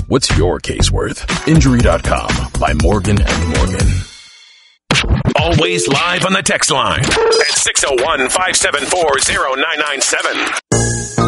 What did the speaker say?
What's your case worth? Injury.com by Morgan & Morgan. Always live on the text line at 601-574-0997.